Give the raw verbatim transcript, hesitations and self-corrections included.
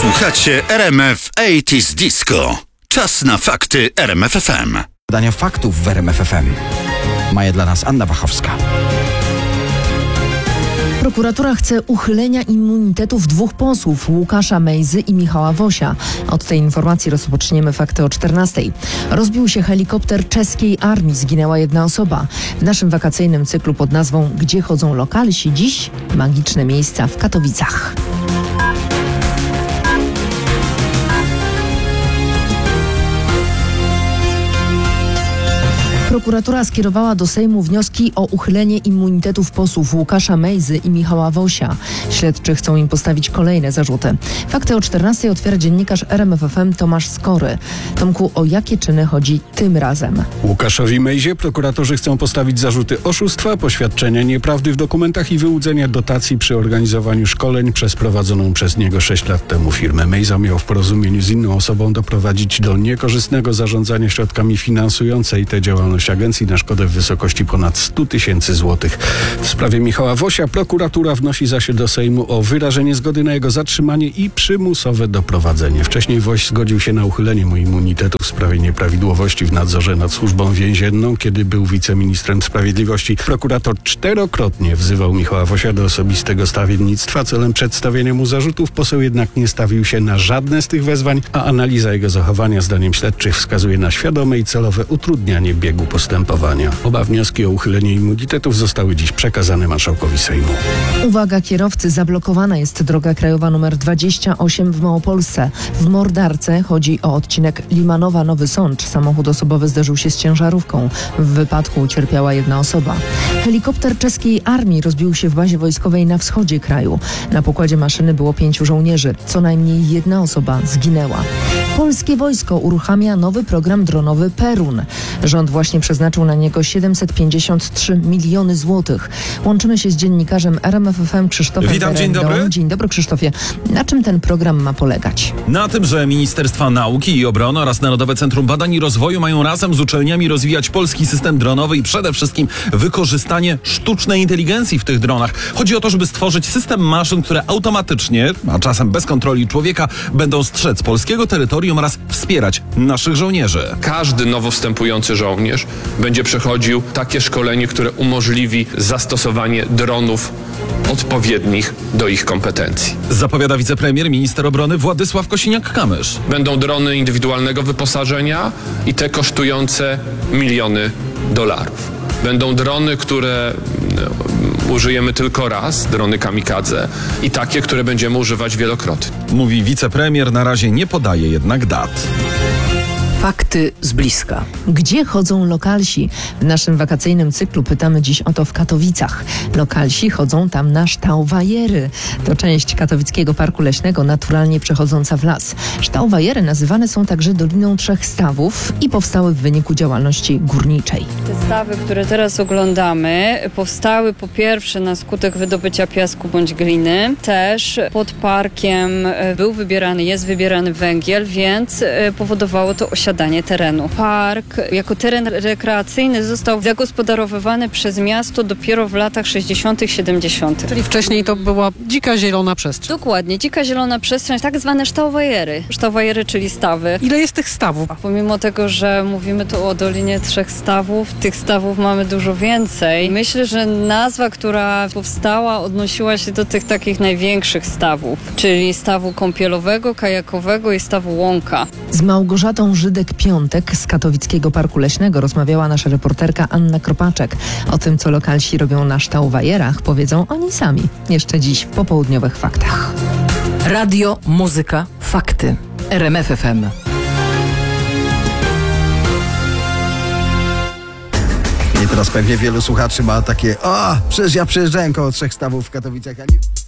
Słuchacie R M F osiemdziesiąt Disco. Czas na fakty R M F F M. Badania faktów w R M F F M. Ma je dla nas Anna Wachowska. Prokuratura chce uchylenia immunitetów dwóch posłów, Łukasza Mejzy i Michała Wosia. Od tej informacji rozpoczniemy fakty o czternastej. Rozbił się helikopter czeskiej armii, zginęła jedna osoba. W naszym wakacyjnym cyklu pod nazwą Gdzie chodzą lokalsi? Dziś magiczne miejsca w Katowicach. Prokuratura skierowała do Sejmu wnioski o uchylenie immunitetów posłów Łukasza Mejzy i Michała Wosia. Śledczy chcą im postawić kolejne zarzuty. Fakty o czternastej otwiera dziennikarz R M F F M Tomasz Skory. Tomku, o jakie czyny chodzi tym razem? Łukaszowi Mejzie prokuratorzy chcą postawić zarzuty oszustwa, poświadczenia nieprawdy w dokumentach i wyłudzenia dotacji przy organizowaniu szkoleń przez prowadzoną przez niego sześć lat temu firmę. Mejza miał w porozumieniu z inną osobą doprowadzić do niekorzystnego zarządzania środkami finansującej tę działalność agencji na szkodę w wysokości ponad sto tysięcy złotych. W sprawie Michała Wosia prokuratura wnosi zaś do Sejmu o wyrażenie zgody na jego zatrzymanie i przymusowe doprowadzenie. Wcześniej Woś zgodził się na uchylenie mu immunitetu w sprawie nieprawidłowości w nadzorze nad służbą więzienną, kiedy był wiceministrem sprawiedliwości. Prokurator czterokrotnie wzywał Michała Wosia do osobistego stawiennictwa celem przedstawienia mu zarzutów. Poseł jednak nie stawił się na żadne z tych wezwań, a analiza jego zachowania zdaniem śledczych wskazuje na świadome i celowe utrudnianie biegu postępowania. Oba wnioski o uchylenie immunitetów zostały dziś przekazane marszałkowi Sejmu. Uwaga kierowcy, zablokowana jest droga krajowa numer dwadzieścia osiem w Małopolsce. W Mordarce chodzi o odcinek Limanowa-Nowy Sącz. Samochód osobowy zderzył się z ciężarówką. W wypadku ucierpiała jedna osoba. Helikopter czeskiej armii rozbił się w bazie wojskowej na wschodzie kraju. Na pokładzie maszyny było pięciu żołnierzy. Co najmniej jedna osoba zginęła. Polskie wojsko uruchamia nowy program dronowy Perun. Rząd właśnie przeznaczył na niego siedemset pięćdziesiąt trzy miliony złotych. Łączymy się z dziennikarzem R M F F M Krzysztofem Witam, Berendą. dzień dobry. Dzień dobry, Krzysztofie. Na czym ten program ma polegać? Na tym, że Ministerstwa Nauki i Obrony oraz Narodowe Centrum Badań i Rozwoju mają razem z uczelniami rozwijać polski system dronowy i przede wszystkim wykorzystanie sztucznej inteligencji w tych dronach. Chodzi o to, żeby stworzyć system maszyn, które automatycznie, a czasem bez kontroli człowieka, będą strzec polskiego terytorium oraz wspierać naszych żołnierzy. Każdy nowo wstępujący żołnierz będzie przechodził takie szkolenie, które umożliwi zastosowanie dronów odpowiednich do ich kompetencji. Zapowiada wicepremier, minister obrony Władysław Kosiniak-Kamysz. Będą drony indywidualnego wyposażenia i te kosztujące miliony dolarów. Będą drony, które no, użyjemy tylko raz, drony kamikadze, i takie, które będziemy używać wielokrotnie. Mówi wicepremier, na razie nie podaje jednak dat. Fakty z bliska. Gdzie chodzą lokalsi? W naszym wakacyjnym cyklu pytamy dziś o to w Katowicach. Lokalsi chodzą tam na ształwajery. To część katowickiego parku leśnego, naturalnie przechodząca w las. Ształwajery nazywane są także Doliną Trzech Stawów i powstały w wyniku działalności górniczej. Te stawy, które teraz oglądamy, powstały po pierwsze na skutek wydobycia piasku bądź gliny. Też pod parkiem był wybierany, jest wybierany węgiel, więc powodowało to osiadanie terenu. Park jako teren rekreacyjny został zagospodarowywany przez miasto dopiero w latach sześćdziesiątych, siedemdziesiątych. Czyli wcześniej to była dzika zielona przestrzeń. Dokładnie, dzika zielona przestrzeń, tak zwane ształwajery. Ształwajery, czyli stawy. Ile jest tych stawów? Pomimo tego, że mówimy tu o Dolinie Trzech Stawów, tych stawów mamy dużo więcej. Myślę, że nazwa, która powstała, odnosiła się do tych takich największych stawów, czyli stawu kąpielowego, kajakowego i stawu łąka. Z Małgorzatą Żydek-Piątek z Katowickiego Parku Leśnego rozmawiała nasza reporterka Anna Kropaczek. O tym, co lokalsi robią na ształwajerach, powiedzą oni sami. Jeszcze dziś w popołudniowych faktach. Radio, muzyka, fakty. R M F F M. I teraz pewnie wielu słuchaczy ma takie: o, przecież ja przejeżdżałem koło Trzech Stawów w Katowicach, a nie...